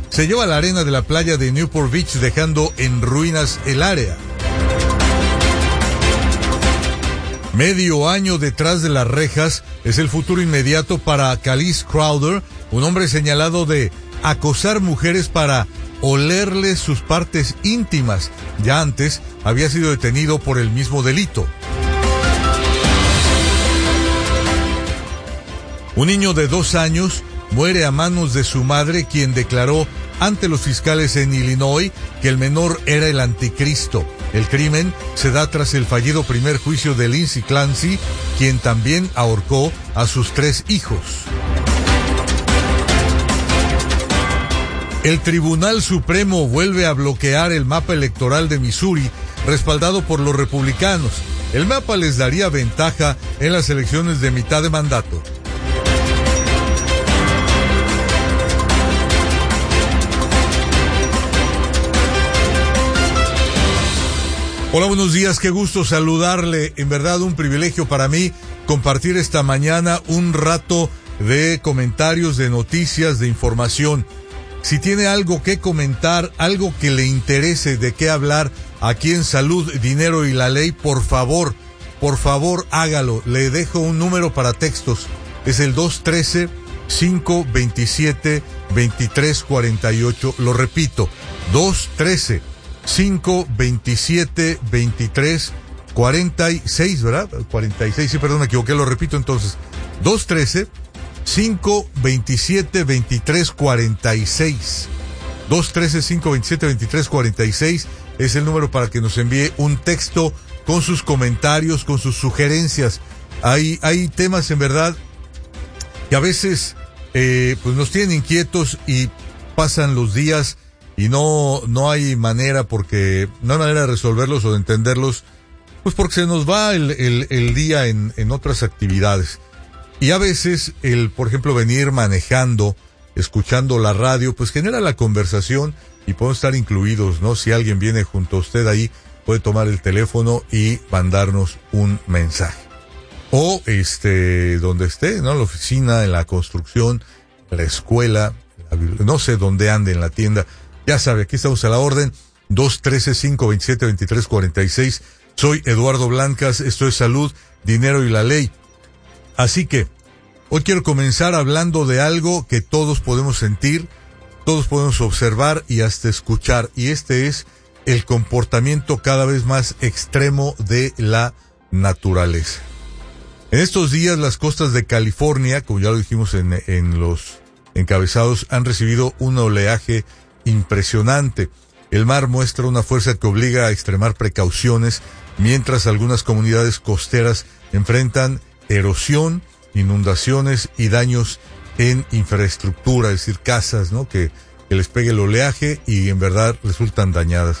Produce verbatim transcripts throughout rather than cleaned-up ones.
se lleva la arena de la playa de Newport Beach, dejando en ruinas el área. Medio año detrás de las rejas es el futuro inmediato para Kalisz Crowder, un hombre señalado de acosar mujeres para olerles sus partes íntimas. Ya antes había sido detenido por el mismo delito. Un niño de dos años muere a manos de su madre, quien declaró ante los fiscales en Illinois que el menor era el anticristo. El crimen se da tras el fallido primer juicio de Lindsay Clancy, quien también ahorcó a sus tres hijos. El Tribunal Supremo vuelve a bloquear el mapa electoral de Missouri, respaldado por los republicanos. El mapa les daría ventaja en las elecciones de mitad de mandato. Hola, buenos días, qué gusto saludarle. En verdad, un privilegio para mí compartir esta mañana un rato de comentarios, de noticias, de información. Si tiene algo que comentar, algo que le interese, de qué hablar aquí en Salud, Dinero y la Ley, por favor, por favor hágalo. Le dejo un número para textos. Es el dos uno tres, cinco dos siete, dos tres cuatro ocho. Lo repito, dos uno tres, cinco dos siete, dos tres cuatro seis, ¿verdad? cuarenta y seis, sí, perdón, me equivoqué, lo repito entonces. dos uno tres, cinco dos siete, dos tres cuatro seis. dos uno tres, cinco dos siete, dos tres cuatro seis es el número para que nos envíe un texto con sus comentarios, con sus sugerencias. Hay, hay temas en verdad que a veces eh, pues nos tienen inquietos y pasan los días y no, no hay manera porque, no hay manera de resolverlos o de entenderlos, pues porque se nos va el, el, el día en, en otras actividades. Y a veces el, por ejemplo, venir manejando, escuchando la radio, pues genera la conversación y podemos estar incluidos, ¿no? Si alguien viene junto a usted ahí, puede tomar el teléfono y mandarnos un mensaje. O, este, donde esté, ¿no? En la oficina, en la construcción, en la escuela, no sé dónde ande, en la tienda. Ya sabe, aquí estamos a la orden, dos uno tres, cinco dos siete, dos tres cuatro seis. Soy Eduardo Blancas, esto es Salud, Dinero y la Ley. Así que, hoy quiero comenzar hablando de algo que todos podemos sentir, todos podemos observar y hasta escuchar, y este es el comportamiento cada vez más extremo de la naturaleza. En estos días, las costas de California, como ya lo dijimos en, en los encabezados, han recibido un oleaje impresionante. El mar muestra una fuerza que obliga a extremar precauciones, mientras algunas comunidades costeras enfrentan erosión, inundaciones y daños en infraestructura, es decir, casas, ¿no? Que, que les pegue el oleaje y en verdad resultan dañadas.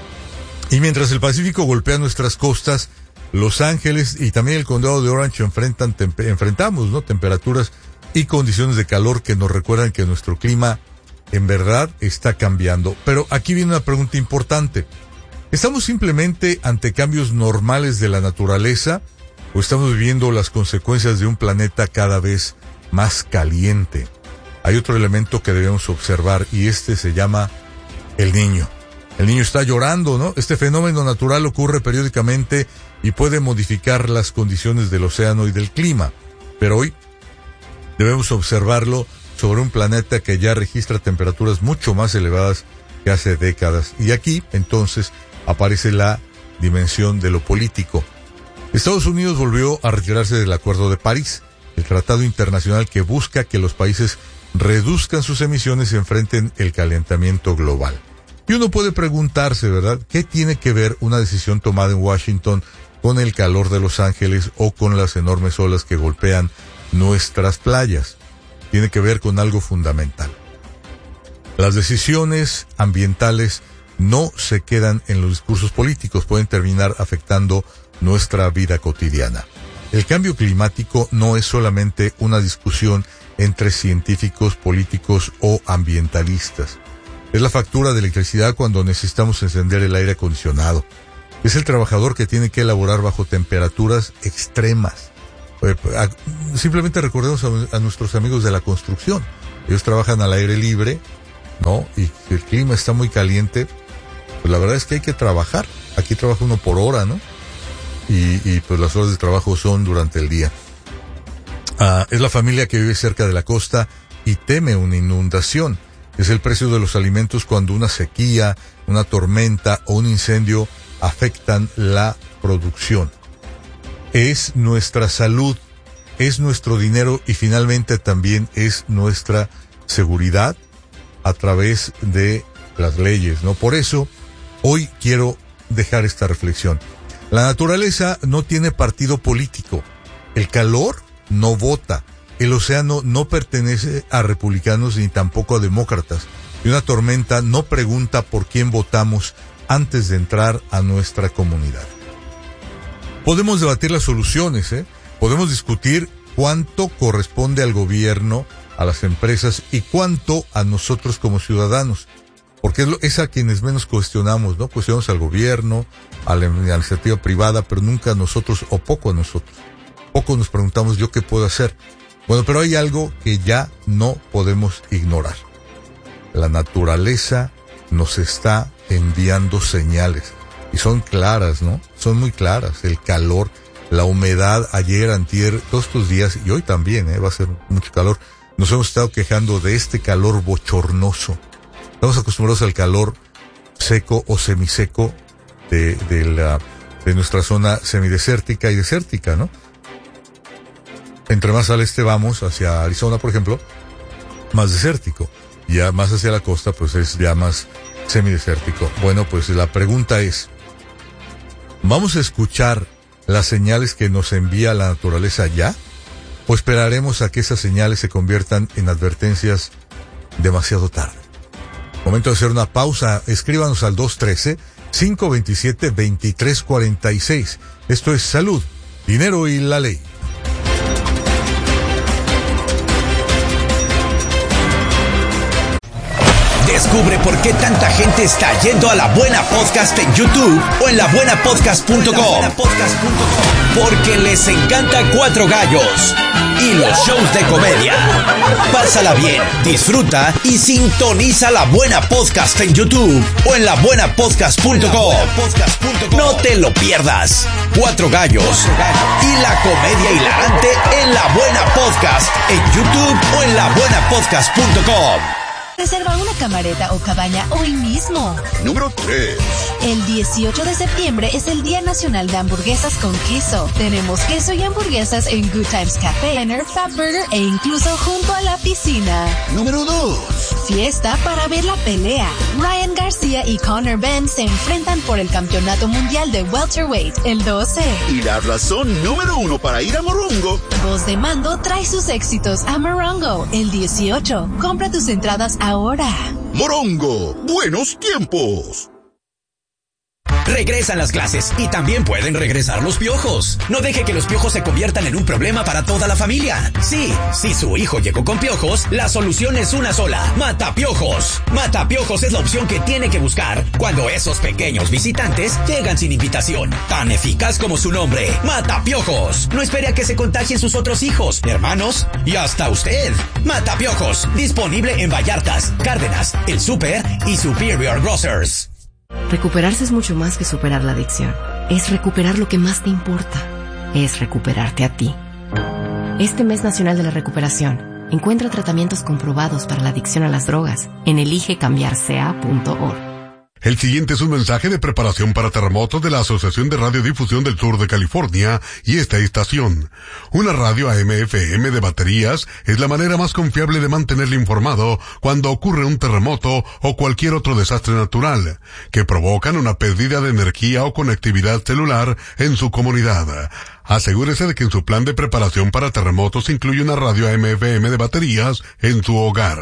Y mientras el Pacífico golpea nuestras costas, Los Ángeles y también el condado de Orange enfrentan tempe- enfrentamos, ¿no? temperaturas y condiciones de calor que nos recuerdan que nuestro clima en verdad está cambiando. Pero aquí viene una pregunta importante. ¿Estamos simplemente ante cambios normales de la naturaleza o estamos viviendo las consecuencias de un planeta cada vez más caliente? Hay otro elemento que debemos observar y este se llama el niño. El niño está llorando, ¿no? Este fenómeno natural ocurre periódicamente y puede modificar las condiciones del océano y del clima. Pero hoy debemos observarlo sobre un planeta que ya registra temperaturas mucho más elevadas que hace décadas. Y aquí, entonces, aparece la dimensión de lo político. Estados Unidos volvió a retirarse del Acuerdo de París, el tratado internacional que busca que los países reduzcan sus emisiones y enfrenten el calentamiento global. Y uno puede preguntarse, ¿verdad?, ¿qué tiene que ver una decisión tomada en Washington con el calor de Los Ángeles o con las enormes olas que golpean nuestras playas? Tiene que ver con algo fundamental. Las decisiones ambientales no se quedan en los discursos políticos, pueden terminar afectando nuestra vida cotidiana. El cambio climático no es solamente una discusión entre científicos, políticos o ambientalistas. Es la factura de electricidad cuando necesitamos encender el aire acondicionado. Es el trabajador que tiene que elaborar bajo temperaturas extremas. Simplemente recordemos a, a nuestros amigos de la construcción. Ellos trabajan al aire libre ¿no? Y si el clima está muy caliente, pues la verdad es que hay que trabajar. Aquí trabaja uno por hora, ¿no? Y, y pues las horas de trabajo son durante el día. Ah, es la familia que vive cerca de la costa y teme una inundación. Es el precio de los alimentos cuando una sequía, una tormenta o un incendio afectan la producción. Es nuestra salud, es nuestro dinero y finalmente también es nuestra seguridad a través de las leyes, ¿no? Por eso, hoy quiero dejar esta reflexión. La naturaleza no tiene partido político. El calor no vota. El océano no pertenece a republicanos ni tampoco a demócratas. Y una tormenta no pregunta por quién votamos antes de entrar a nuestra comunidad. Podemos debatir las soluciones, ¿eh? Podemos discutir cuánto corresponde al gobierno, a las empresas y cuánto a nosotros como ciudadanos. Porque es, lo, es a quienes menos cuestionamos, ¿no? Cuestionamos al gobierno, a la iniciativa privada, pero nunca a nosotros o poco a nosotros. Poco nos preguntamos yo qué puedo hacer. Bueno, pero hay algo que ya no podemos ignorar. La naturaleza nos está enviando señales. Y son claras, ¿no? Son muy claras. El calor, la humedad, ayer, antier, todos estos días, y hoy también, ¿eh? Va a ser mucho calor. Nos hemos estado quejando de este calor bochornoso. Estamos acostumbrados al calor seco o semiseco de, de la, de nuestra zona semidesértica y desértica, ¿no? Entre más al este vamos, hacia Arizona, por ejemplo, más desértico. Ya más hacia la costa, pues es ya más semidesértico. Bueno, pues la pregunta es, ¿vamos a escuchar las señales que nos envía la naturaleza ya? ¿O esperaremos a que esas señales se conviertan en advertencias demasiado tarde? Momento de hacer una pausa. Escríbanos al dos uno tres, cinco dos siete, dos tres cuatro seis. Esto es Salud, Dinero y la Ley. Descubre por qué tanta gente está yendo a La Buena Podcast en YouTube o en la buena podcast punto com. Porque les encanta Cuatro Gallos y los shows de comedia. Pásala bien, disfruta y sintoniza La Buena Podcast en YouTube o en la buena podcast punto com. No te lo pierdas. Cuatro Gallos y la comedia hilarante en La Buena Podcast en YouTube o en la buena podcast punto com. Reserva una camareta o cabaña hoy mismo. Número tres. El dieciocho de septiembre es el Día Nacional de Hamburguesas con Queso. Tenemos queso y hamburguesas en Good Times Café, Dinner, Fatburger e incluso junto a la piscina. Número dos. Fiesta para ver la pelea. Ryan García y Conor Benn se enfrentan por el Campeonato Mundial de Welterweight el doce. Y la razón número uno para ir a Morongo. Voz de Mando trae sus éxitos a Morongo el dieciocho. Compra tus entradas ahora. Morongo, buenos tiempos. Regresan las clases y también pueden regresar los piojos. No deje que los piojos se conviertan en un problema para toda la familia. Sí, si su hijo llegó con piojos, la solución es una sola. Matapiojos. Matapiojos es la opción que tiene que buscar cuando esos pequeños visitantes llegan sin invitación. Tan eficaz como su nombre. Matapiojos. No espere a que se contagien sus otros hijos, hermanos y hasta usted. Matapiojos. Disponible en Vallartas, Cárdenas, El Super y Superior Grocers. Recuperarse es mucho más que superar la adicción. Es recuperar lo que más te importa. Es recuperarte a ti. Este mes nacional de la recuperación, encuentra tratamientos comprobados para la adicción a las drogas en elige cambiar c a punto org. El siguiente es un mensaje de preparación para terremotos de la Asociación de Radiodifusión del Sur de California y esta estación. Una radio A M F M de baterías es la manera más confiable de mantenerle informado cuando ocurre un terremoto o cualquier otro desastre natural que provocan una pérdida de energía o conectividad celular en su comunidad. Asegúrese de que en su plan de preparación para terremotos incluye una radio A M F M de baterías en su hogar.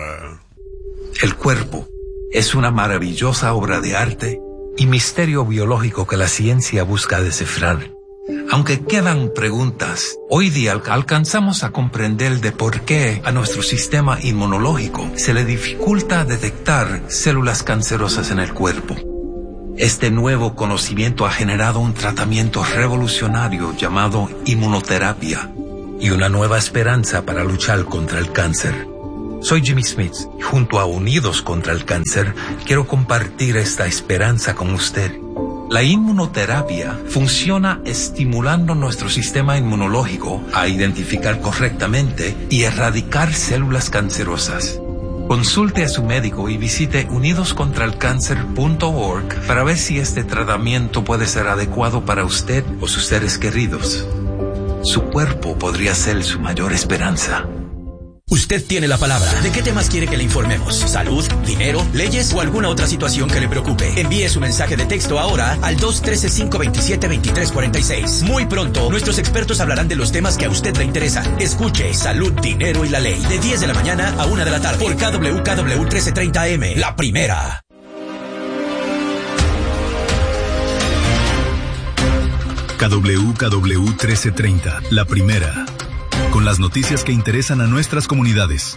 El cuerpo es una maravillosa obra de arte y misterio biológico que la ciencia busca descifrar. Aunque quedan preguntas, hoy día alcanzamos a comprender de por qué a nuestro sistema inmunológico se le dificulta detectar células cancerosas en el cuerpo. Este nuevo conocimiento ha generado un tratamiento revolucionario llamado inmunoterapia y una nueva esperanza para luchar contra el cáncer. Soy Jimmy Smith y junto a Unidos contra el Cáncer quiero compartir esta esperanza con usted. La inmunoterapia funciona estimulando nuestro sistema inmunológico a identificar correctamente y erradicar células cancerosas. Consulte a su médico y visite unidos contra el cáncer punto org para ver si este tratamiento puede ser adecuado para usted o sus seres queridos. Su cuerpo podría ser su mayor esperanza. Usted tiene la palabra. ¿De qué temas quiere que le informemos? ¿Salud, dinero, leyes o alguna otra situación que le preocupe? Envíe su mensaje de texto ahora al dos uno tres, cinco dos siete, dos tres cuatro seis. Muy pronto, nuestros expertos hablarán de los temas que a usted le interesan. Escuche Salud, Dinero y la Ley de diez de la mañana a una de la tarde por K W K W trece treinta A M. La primera. K W K W trece treinta, la primera. Con las noticias que interesan a nuestras comunidades.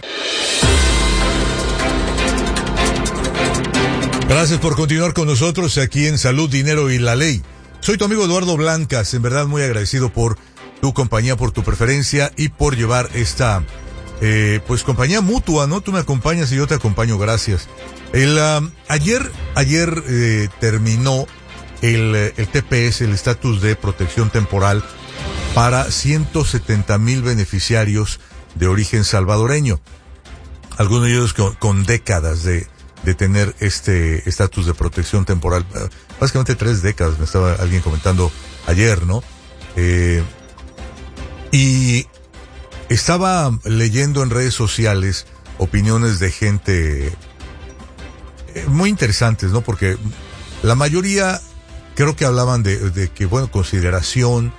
Gracias por continuar con nosotros aquí en Salud, Dinero y la Ley. Soy tu amigo Eduardo Blancas, en verdad muy agradecido por tu compañía, por tu preferencia y por llevar esta, eh, pues compañía mutua, ¿no? Tú me acompañas y yo te acompaño, gracias. El, uh, ayer, ayer eh, terminó el, el T P S, el estatus de protección temporal, para ciento setenta mil beneficiarios de origen salvadoreño. Algunos de ellos con, con décadas de, de tener este estatus de protección temporal. Básicamente tres décadas, me estaba alguien comentando ayer, ¿no? Eh, y estaba leyendo en redes sociales opiniones de gente muy interesantes, ¿no? Porque la mayoría creo que hablaban de, de que, bueno, consideración,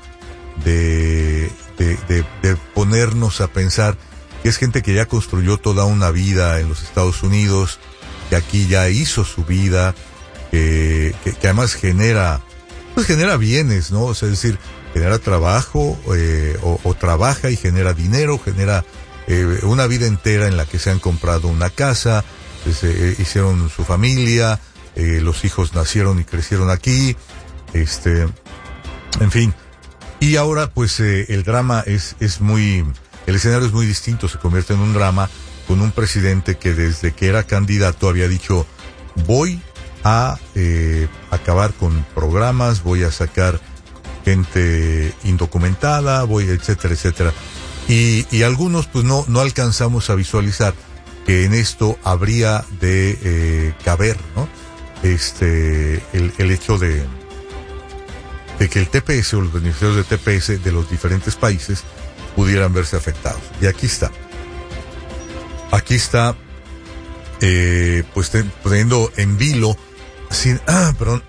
De, de, de, de ponernos a pensar que es gente que ya construyó toda una vida en los Estados Unidos, que aquí ya hizo su vida, que, que, que además genera, pues genera bienes, ¿no? O sea, es decir, genera trabajo, eh, o, o trabaja y genera dinero, genera eh, una vida entera en la que se han comprado una casa, pues, eh, hicieron su familia, eh, los hijos nacieron y crecieron aquí, este, en fin. Y ahora, pues, eh, el drama es, es muy, el escenario es muy distinto, se convierte en un drama con un presidente que desde que era candidato había dicho, voy a eh, acabar con programas, voy a sacar gente indocumentada, voy, etcétera, etcétera. Y, y algunos, pues, no, no alcanzamos a visualizar que en esto habría de eh, caber, ¿no? Este, el, el hecho de, de que el T P S o los beneficiarios de T P S de los diferentes países pudieran verse afectados. Y aquí está. Aquí está, eh, pues poniendo en vilo, sin, ah, perdón,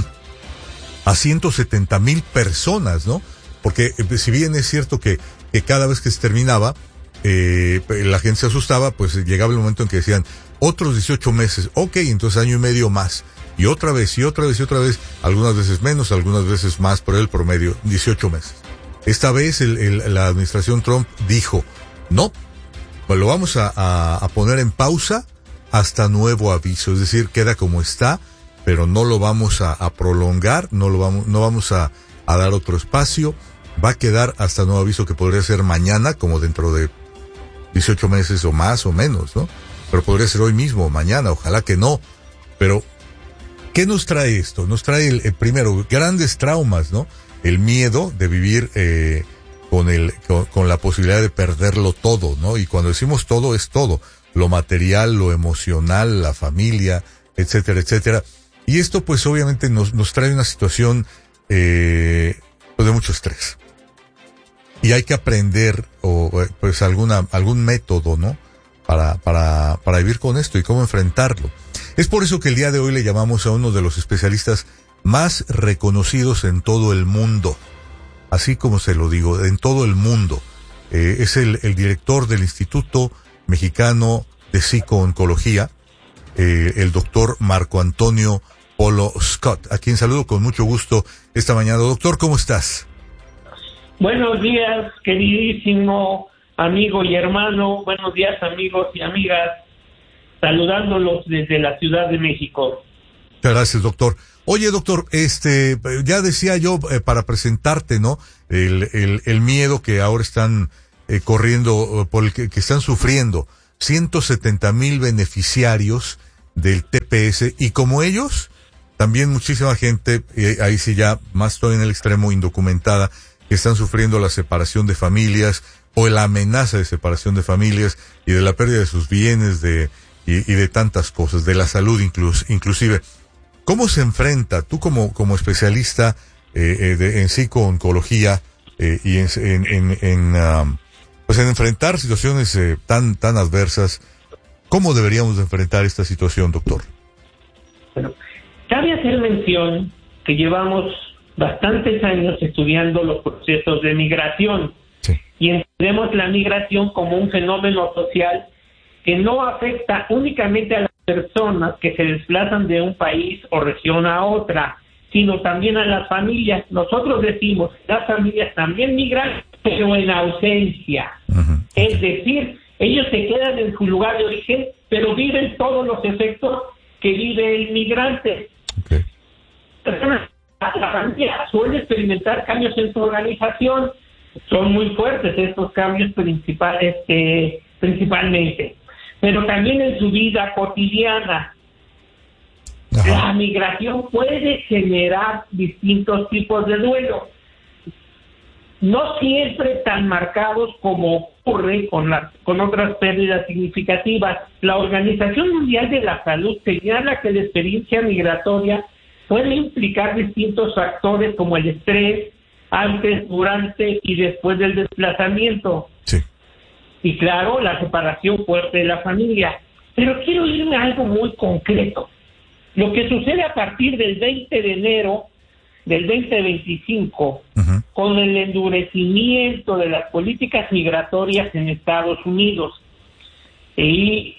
a ciento setenta mil personas, ¿no? Porque eh, si bien es cierto que, que cada vez que se terminaba, eh, la gente se asustaba, pues llegaba el momento en que decían, otros dieciocho meses, ok, entonces año y medio más. Y otra vez, y otra vez, y otra vez, algunas veces menos, algunas veces más, pero el promedio, dieciocho meses. Esta vez el, el, la administración Trump dijo, no, pues lo vamos a, a, a poner en pausa hasta nuevo aviso. Es decir, queda como está, pero no lo vamos a, a prolongar, no lo vamos, no vamos a, a dar otro espacio. Va a quedar hasta nuevo aviso, que podría ser mañana, como dentro de dieciocho meses o más o menos, ¿no? Pero podría ser hoy mismo o mañana, ojalá que no. Pero ¿qué nos trae esto? Nos trae, el, el primero, grandes traumas, ¿no? El miedo de vivir eh, con, el, con, con la posibilidad de perderlo todo, ¿no? Y cuando decimos todo, es todo. Lo material, lo emocional, la familia, etcétera, etcétera. Y esto, pues, obviamente nos, nos trae una situación eh, pues de mucho estrés. Y hay que aprender, o pues, alguna, algún método, ¿no? Para, para, para vivir con esto y cómo enfrentarlo. Es por eso que el día de hoy le llamamos a uno de los especialistas más reconocidos en todo el mundo. Así como se lo digo, en todo el mundo. Eh, es el, el director del Instituto Mexicano de Psico-Oncología, eh, el doctor Marco Antonio Polo Scott, a quien saludo con mucho gusto esta mañana. Doctor, ¿cómo estás? Buenos días, queridísimo amigo y hermano. Buenos días, amigos y amigas. Saludándolos desde la Ciudad de México. Muchas gracias, doctor. Oye, doctor, este, ya decía yo eh, para presentarte, ¿no? El, el, el miedo que ahora están eh, corriendo, por el que, que están sufriendo ciento setenta mil beneficiarios del T P S, y como ellos, también muchísima gente, y ahí sí ya más estoy en el extremo, indocumentada, que están sufriendo la separación de familias o la amenaza de separación de familias y de la pérdida de sus bienes, de y, y de tantas cosas, de la salud inclus, inclusive. ¿Cómo se enfrenta, tú como, como especialista eh, eh, de, en psico-oncología eh, y en, en, en, en um, pues en enfrentar situaciones eh, tan, tan adversas, cómo deberíamos de enfrentar esta situación, doctor? Bueno, cabe hacer mención que llevamos bastantes años estudiando los procesos de migración, sí, y entendemos la migración como un fenómeno social que no afecta únicamente a las personas que se desplazan de un país o región a otra, sino también a las familias. Nosotros decimos, las familias también migran, pero en ausencia. Uh-huh. Es decir, ellos se quedan en su lugar de origen, pero viven todos los efectos que vive el migrante. Okay. La familia suele experimentar cambios en su organización, son muy fuertes estos cambios principales, eh, principalmente, pero también en su vida cotidiana. Ajá. La migración puede generar distintos tipos de duelo, no siempre tan marcados como ocurre con, la, con otras pérdidas significativas. La Organización Mundial de la Salud señala que la experiencia migratoria puede implicar distintos factores como el estrés, antes, durante y después del desplazamiento. Sí. Y claro, la separación fuerte de la familia. Pero quiero irme a algo muy concreto. Lo que sucede a partir del veinte de enero del veinte veinticinco, uh-huh, con el endurecimiento de las políticas migratorias en Estados Unidos y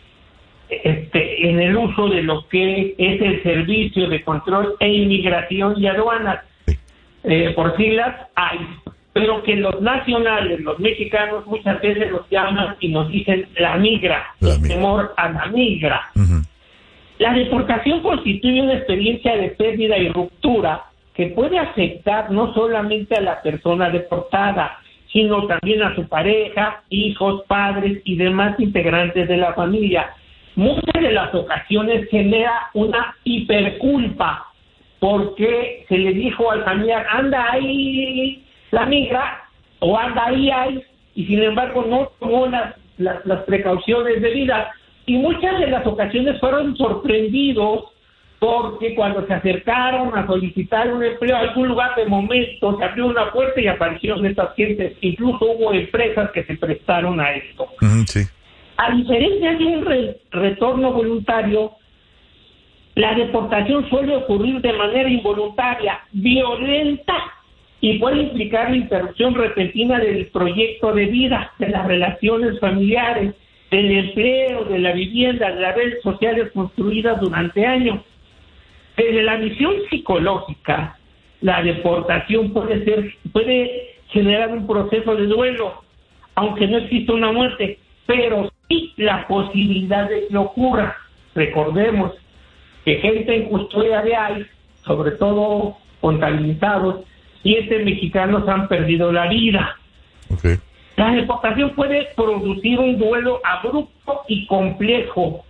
este, en el uso de lo que es el Servicio de Control e Inmigración y Aduanas, eh, por siglas I C E, pero que los nacionales, los mexicanos, muchas veces los llaman y nos dicen la migra, la el migra. temor a la migra. Uh-huh. La deportación constituye una experiencia de pérdida y ruptura que puede afectar no solamente a la persona deportada, sino también a su pareja, hijos, padres y demás integrantes de la familia. Muchas de las ocasiones genera una hiperculpa, porque se le dijo al familiar, anda ahí la migra, o anda ahí, ahí, y sin embargo no tomó las, las, las precauciones debidas. Y muchas de las ocasiones fueron sorprendidos porque cuando se acercaron a solicitar un empleo a algún lugar, de momento se abrió una puerta y aparecieron estas gentes. Incluso hubo empresas que se prestaron a esto. Uh-huh, sí. A diferencia de un re- retorno voluntario, la deportación suele ocurrir de manera involuntaria, violenta, y puede implicar la interrupción repentina del proyecto de vida, de las relaciones familiares, del empleo, de la vivienda, de las redes sociales construidas durante años. Desde la visión psicológica, la deportación puede ser, puede generar un proceso de duelo, aunque no exista una muerte, pero sí la posibilidad de que ocurra. Recordemos que gente en custodia de I C E, sobre todo contabilizados, siete mexicanos han perdido la vida. Okay. La deportación puede producir un duelo abrupto y complejo,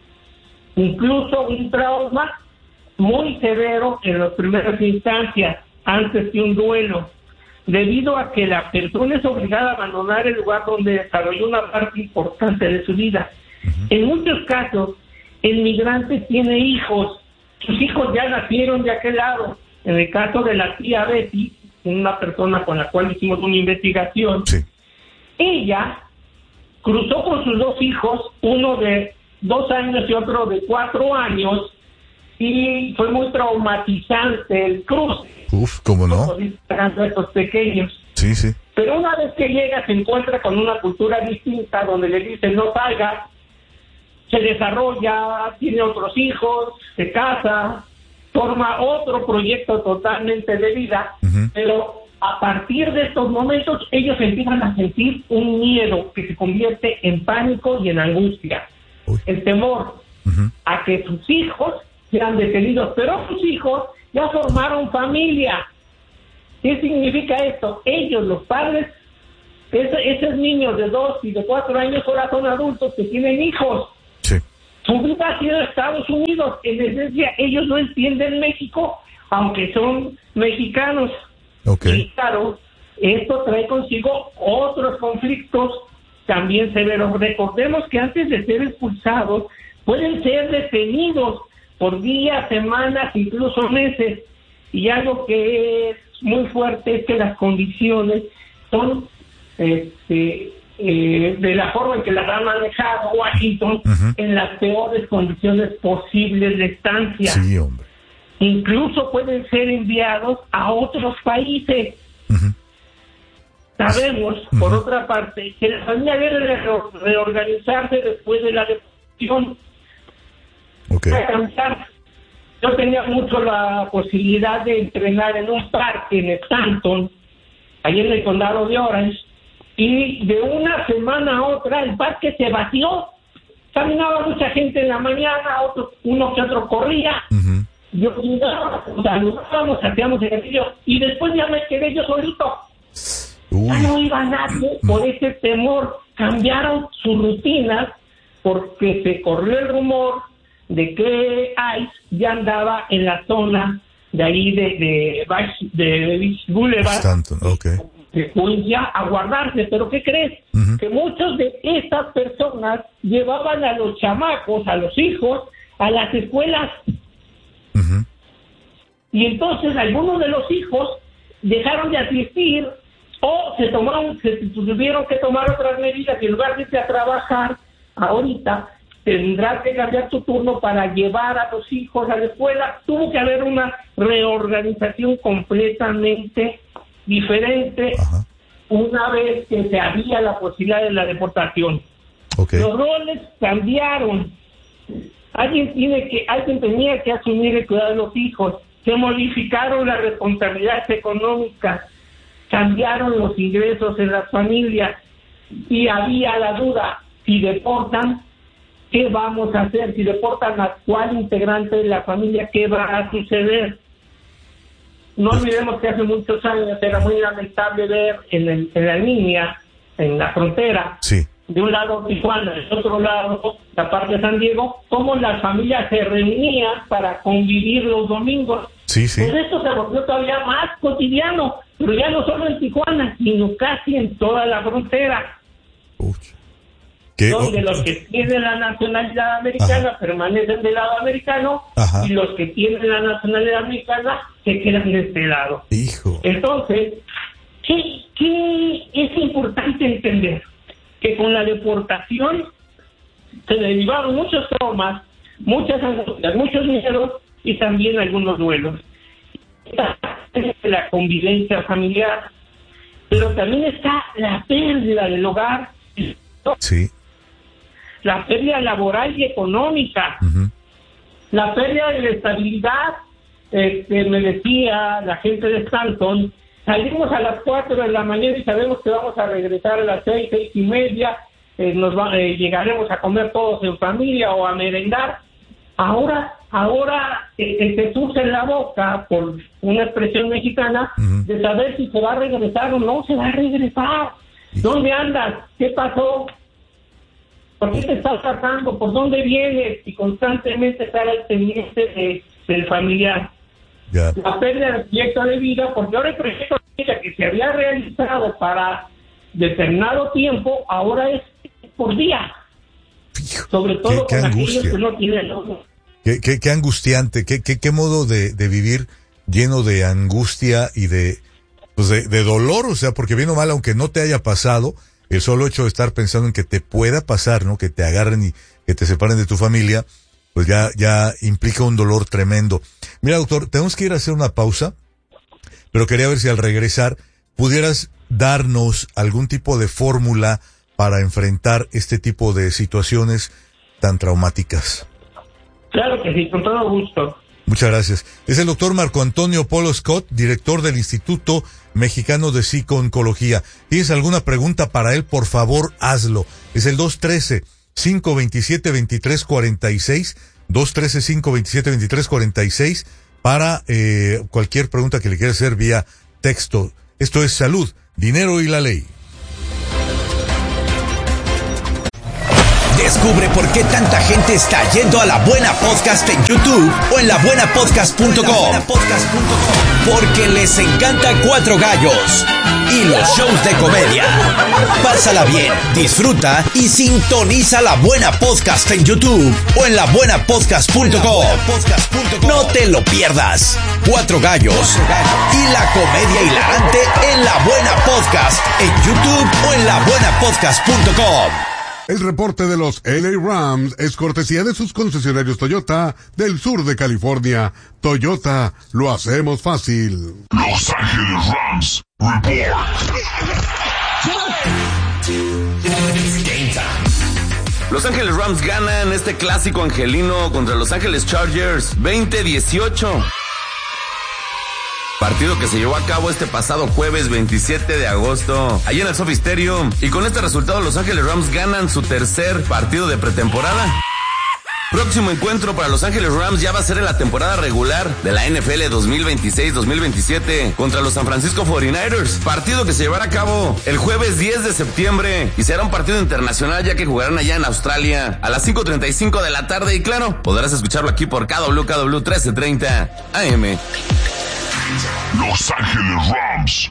incluso un trauma muy severo en las primeras instancias, antes que un duelo, debido a que la persona es obligada a abandonar el lugar donde desarrolló una parte importante de su vida. Uh-huh. En muchos casos, el migrante tiene hijos, sus hijos ya nacieron de aquel lado. En el caso de la tía Betty, una persona con la cual hicimos una investigación, sí, ella cruzó con sus dos hijos, uno de dos años y otro de cuatro años, y fue muy traumatizante el cruce. Uf, ¿cómo no? A estos pequeños. Sí, sí. Pero una vez que llega se encuentra con una cultura distinta donde le dicen no salga, se desarrolla, tiene otros hijos, se casa, forma otro proyecto totalmente de vida, uh-huh, pero a partir de estos momentos ellos empiezan a sentir un miedo que se convierte en pánico y en angustia. Uy. El temor uh-huh. a que sus hijos sean detenidos, pero sus hijos ya formaron familia. ¿Qué significa esto? Ellos, los padres, Es, esos niños de dos y de cuatro años ahora son adultos que tienen hijos. Sí. Su vida ha sido Estados Unidos. En esencia, ellos no entienden México, aunque son mexicanos. Okay. Y claro, esto trae consigo otros conflictos también severos. Recordemos que antes de ser expulsados, pueden ser detenidos por días, semanas, incluso meses. Y algo que es muy fuerte es que las condiciones son este, eh, de la forma en que las ha manejado Washington, uh-huh. en las peores condiciones posibles de estancia. Sí, hombre. Incluso pueden ser enviados a otros países. Uh-huh. Sabemos, uh-huh. por otra parte, que la familia debe de reorganizarse después de la deportación. Okay. Yo tenía mucho la posibilidad de entrenar en un parque en Stanton, allí en el condado de Orange, y de una semana a otra el parque se vació. Caminaba mucha gente en la mañana, otro, uno que otro corría. Uh-huh. Yo llegaba, saludábamos, hacíamos ejercicio, y después ya me quedé yo solito. Uy. Ya no iba nadie por ese temor. Cambiaron sus rutinas porque se corrió el rumor de que ICE ya andaba en la zona de ahí de de, de Beach Boulevard, Stanton, okay. de ya a guardarse. Pero ¿qué crees? Uh-huh. Que muchos de estas personas llevaban a los chamacos, a los hijos, a las escuelas. Uh-huh. Y entonces algunos de los hijos dejaron de asistir o se tomaron, se tuvieron que tomar otras medidas, y en lugar de irse a trabajar ahorita, tendrás que cambiar tu turno para llevar a los hijos a la escuela. Tuvo que haber una reorganización completamente diferente. Ajá. Una vez que se había la posibilidad de la deportación. Okay. Los roles cambiaron. Alguien tiene que, alguien tenía que asumir el cuidado de los hijos. Se modificaron las responsabilidades económicas, cambiaron los ingresos en las familias, y había la duda: si deportan, ¿qué vamos a hacer? Si deportan a cuál integrante de la familia, ¿qué va a suceder? No olvidemos que hace muchos años era muy lamentable ver en, el, en la línea, en la frontera, sí. de un lado Tijuana, del otro lado la parte de San Diego, cómo las familias se reunían para convivir los domingos. Sí, sí. Pues esto se volvió todavía más cotidiano, pero ya no solo en Tijuana, sino casi en toda la frontera. Uy. ¿Qué? Donde los que tienen la nacionalidad americana Ajá. permanecen del lado americano. Ajá. Y los que tienen la nacionalidad americana se quedan de este lado. Hijo. Entonces, ¿qué, qué es importante entender? Que con la deportación se derivaron muchos traumas, muchas angustias, muchos miedos y también algunos duelos. La convivencia familiar, pero también está la pérdida del hogar. Sí. La pérdida laboral y económica, uh-huh. la pérdida de la estabilidad. Este, me decía la gente de Stanton, salimos a las cuatro de la mañana y sabemos que vamos a regresar a las seis, seis y media, eh, nos va, eh, llegaremos a comer todos en familia o a merendar. Ahora, ahora eh, se surge en la boca, por una expresión mexicana, uh-huh. de saber si se va a regresar o no se va a regresar. ¿Dónde andas? ¿Qué pasó? ¿Por qué te estás tratando? ¿Por dónde vienes? Y constantemente estar al pendiente de, del familiar. Yeah. La pérdida del proyecto de vida, porque ahora el proyecto de vida que se había realizado para determinado tiempo, ahora es por día. Sobre todo qué, qué con angustia. aquellos que no tienen ojos. Qué, qué, qué angustiante, qué, qué, qué modo de, de vivir lleno de angustia y de, pues de, de dolor, o sea, porque bien o mal, aunque no te haya pasado, el solo hecho de estar pensando en que te pueda pasar, ¿no? Que te agarren y que te separen de tu familia, pues ya, ya implica un dolor tremendo. Mira, doctor, tenemos que ir a hacer una pausa, pero quería ver si al regresar pudieras darnos algún tipo de fórmula para enfrentar este tipo de situaciones tan traumáticas. Claro que sí, con todo gusto. Muchas gracias. Es el doctor Marco Antonio Polo Scott, director del Instituto Mexicano de Psico-Oncología. ¿Tienes alguna pregunta para él? Por favor, hazlo. Es el dos uno tres, cinco dos siete, dos tres cuatro seis, dos uno tres, cinco dos siete, dos tres cuatro seis, para eh, cualquier pregunta que le quiera hacer vía texto. Esto es Salud, Dinero y la Ley. Descubre por qué tanta gente está yendo a La Buena Podcast en YouTube o en la buena podcast punto com. Porque les encanta Cuatro Gallos y los shows de comedia. Pásala bien, disfruta y sintoniza La Buena Podcast en YouTube o en la buena podcast punto com. No te lo pierdas. Cuatro Gallos y la comedia hilarante en La Buena Podcast en YouTube o en la buena podcast punto com. El reporte de los L A Rams es cortesía de sus concesionarios Toyota del sur de California. Toyota, lo hacemos fácil. Los Ángeles Rams Report. Los Ángeles Rams ganan este clásico angelino contra Los Ángeles Chargers veinte dieciocho. Partido que se llevó a cabo este pasado jueves veintisiete de agosto, allí en el Sophie Stadium. Y con este resultado, Los Ángeles Rams ganan su tercer partido de pretemporada. Próximo encuentro para Los Ángeles Rams ya va a ser en la temporada regular de la N F L dos mil veintiséis dos mil veintisiete contra los San Francisco cuarenta y nueve ers. Partido que se llevará a cabo el jueves diez de septiembre y será un partido internacional ya que jugarán allá en Australia a las cinco treinta y cinco de la tarde. Y claro, podrás escucharlo aquí por K W K W trece treinta A M. Los Ángeles Rams.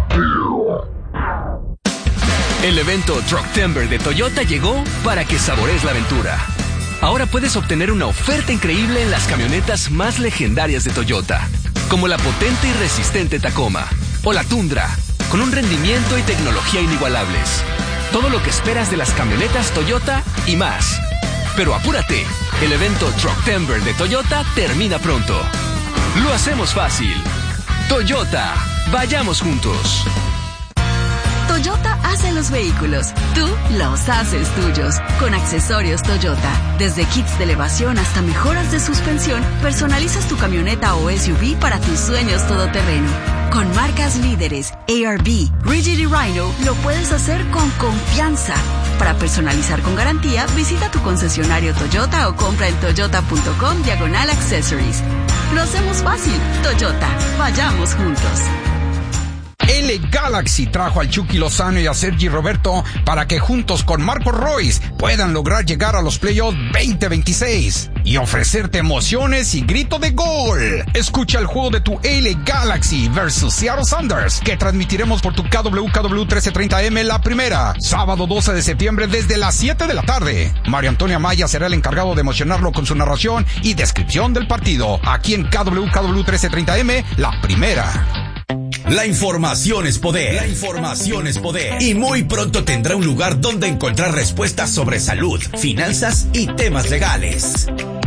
El evento Trucktember de Toyota llegó para que saborees la aventura. Ahora puedes obtener una oferta increíble en las camionetas más legendarias de Toyota, como la potente y resistente Tacoma o la Tundra, con un rendimiento y tecnología inigualables. Todo lo que esperas de las camionetas Toyota y más. Pero apúrate, el evento Trucktember de Toyota termina pronto. Lo hacemos fácil. Toyota, vayamos juntos. Toyota hace los vehículos, tú los haces tuyos. Con accesorios Toyota, desde kits de elevación hasta mejoras de suspensión, personalizas tu camioneta o S U V para tus sueños todoterreno. Con marcas líderes, A R B, Rigid y Rhino, lo puedes hacer con confianza. Para personalizar con garantía, visita tu concesionario Toyota o compra en toyota.com diagonal accessories. Lo hacemos fácil. Toyota, vayamos juntos. L Galaxy trajo al Chucky Lozano y a Sergi Roberto para que juntos con Marco Royce puedan lograr llegar a los playoffs veinte veintiséis y ofrecerte emociones y grito de gol. Escucha el juego de tu L Galaxy versus Seattle Sounders que transmitiremos por tu K W K W trece treinta A M la primera, sábado doce de septiembre desde las siete de la tarde. Mario Antonio Amaya será el encargado de emocionarlo con su narración y descripción del partido aquí en K W K W trece treinta A M la primera. La información es poder. La información es poder. Y muy pronto tendrá un lugar donde encontrar respuestas sobre salud, finanzas y temas legales.